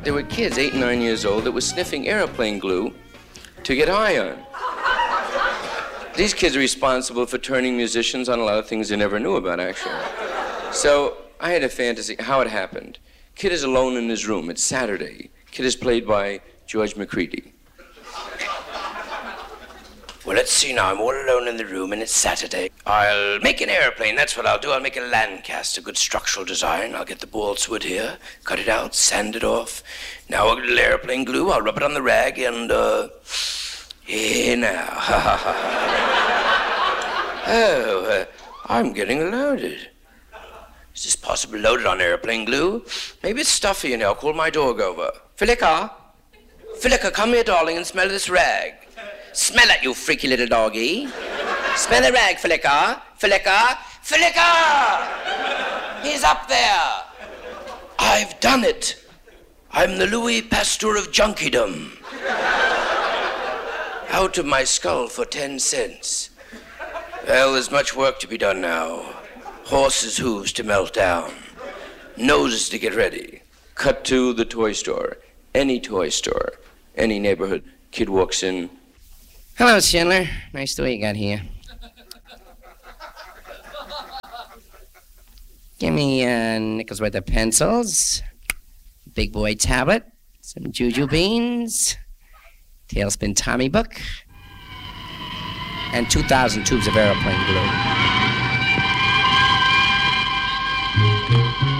there were kids 8 and 9 years old that were sniffing airplane glue to get high on. These kids are responsible for turning musicians on a lot of things they never knew about, actually. So I had a fantasy how it happened. Kid is alone in his room. It's Saturday. Kid is played by George McCready. Well, let's see now. I'm all alone in the room, and it's Saturday. I'll make an airplane. That's what I'll do. I'll make a Lancaster, good structural design. I'll get the balsa wood here, cut it out, sand it off. Now a little airplane glue. I'll rub it on the rag, and, here now. Oh, I'm getting loaded. Is this possible loaded on airplane glue? Maybe it's stuffy in here. I'll call my dog over. Philippa, come here, darling, and smell this rag. Smell it, you freaky little doggy. Smell the rag, Philippa. He's up there. I've done it. I'm the Louis Pasteur of junkiedom. Out of my skull for 10 cents. Well, there's much work to be done now. Horses' hooves to melt down. Noses to get ready. Cut to the toy store. Any toy store. Any neighborhood. Kid walks in. Hello, Schindler. Nice the way you got here. Give me nickels worth of pencils, big boy tablet, some juju beans, tailspin Tommy book, and 2,000 tubes of aeroplane glue.